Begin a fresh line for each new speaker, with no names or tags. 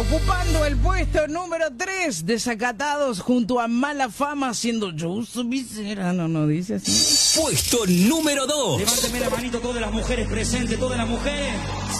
Ocupando el puesto número 3, Desacatados junto a Mala Fama, siendo yo su visera. No dice así.
Puesto número 2.
Levánteme la manito todas las mujeres presentes, todas las mujeres.